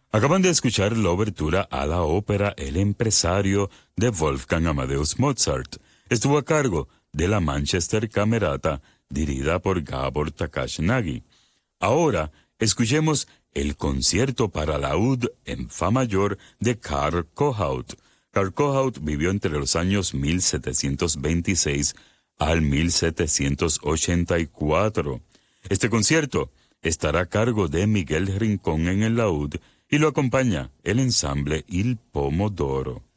Acaban de escuchar la obertura a la ópera El empresario de Wolfgang Amadeus Mozart. Estuvo a cargo de la Manchester Camerata, dirigida por Gábor Takács Nagy. Ahora, escuchemos el concierto para laúd en fa mayor de Karl Kohaut. Karl Kohaut vivió entre los años 1726 al 1784. Este concierto estará a cargo de Miguel Rincón en el laúd y lo acompaña el ensamble Il Pomodoro.